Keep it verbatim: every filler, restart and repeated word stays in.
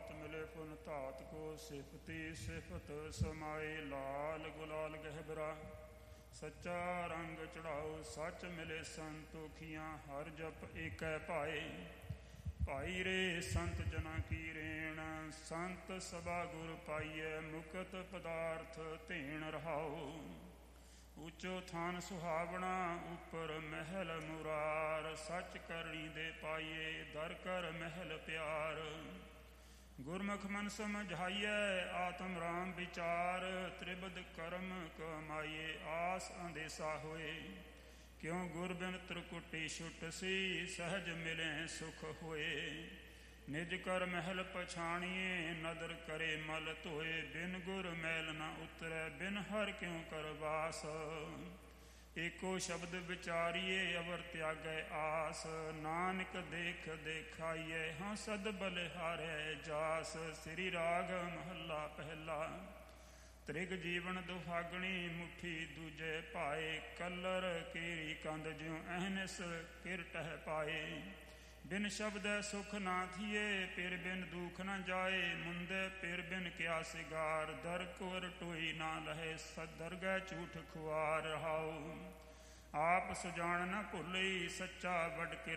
ਬਾਤ ਮਿਲੇ ਪੁਨ ਧਾਤ ਕੋ ਸਿਫਤੀ ਸਿਫਤ ਸਮਾਏ ਲਾਲ ਗੁਲਾਲ ਗਹਿਬਰਾ ਸੱਚਾ ਰੰਗ ਚੜਾਓ ਸੱਚ ਮਿਲੇ ਸੰਤੋਖੀਆਂ ਹਰ ਜਪ ਏਕੈ ਭਾਏ ਭਾਈ ਰੇ ਸੰਤ ਜਨਾਂ ਕੀ ਰੇਣ ਸੰਤ ਸਭਾ ਗੁਰ ਪਾਈਐ ਮੁਕਤ ਪਦਾਰਥ ਧੇਣ ਰਹਾਓ ਉੱਚੋ ਥਾਨ ਸੁਹਾਵਣਾ ਉੱਪਰ ਮਹਿਲ ਮੁਰਾਰ ਸੱਚ ਕਰਨੀ ਦੇ ਪਾਈਏ ਦਰ ਕਰ ਮਹਿਲ ਪਿਆਰ ਗੁਰਮੁਖ ਮਨ ਸਮਝਾਈਐ ਆਤਮ ਰਾਮ ਵਿਚਾਰ ਤ੍ਰਿਬਦ ਕਰਮ ਕਮਾਈਏ ਆਸ ਅੰਦੇਸਾ ਹੋਏ ਕਿਉਂ ਗੁਰ ਬਿਨ ਤ੍ਰਿਕੁਟੀ ਛੁਟ ਸੀ ਸਹਿਜ ਮਿਲੇ ਸੁਖ ਹੋਏ ਨਿਜ ਕਰ ਮਹਿਲ ਪਛਾਣੀਏ ਨਦਰ ਕਰੇ ਮਲ ਧੋਏ ਬਿਨ ਗੁਰ ਮੈਲ ਨਾ ਉਤਰੈ ਬਿਨ ਹਰ ਕਿਉਂ ਕਰ ਵਾਸ ਏਕੋ ਸ਼ਬਦ ਵਿਚਾਰੀਏ ਅਵਰ ਤਿਆਗੈ ਆਸ ਨਾਨਕ ਦੇਖ ਦੇਖਾਈਏ ਹਾਂ ਸਦ ਬਲਿਹਾਰੈ ਜਾਸ ਸ੍ਰੀ ਰਾਗ ਮਹੱਲਾ ਪਹਿਲਾ ਤ੍ਰਿਗ ਜੀਵਨ ਦੁਹਾਗਣੀ ਮੁੱਠੀ ਦੂਜੇ ਭਾਏ ਕਲਰ ਕੀਰੀ ਕੰਦ ਜਿਉ ਅਹਨਿਸ ਕਿਰਟਹਿ ਪਾਏ ਬਿਨ ਸ਼ਬਦ ਸੁਖ ਨਾ ਥੀਏ ਪਿਰ ਬਿਨ ਦੁਖ ਨਾ ਜਾਏ ਮੁੰਦੇ ਪਿਰ ਬਿਨ ਕਿਆ ਸਿਗਾਰ ਦਰ ਕੋਰ ਟੋਈ ਨਾ ਲਹੇ ਸਦਰਗੈ ਝੂਠ ਖੁਆਰ ਰਹਾਉ ਆਪ ਸੁਜਾਨ ਨ ਭੁੱਲਈ ਸੱਚਾ ਵੱਡ ਕੇ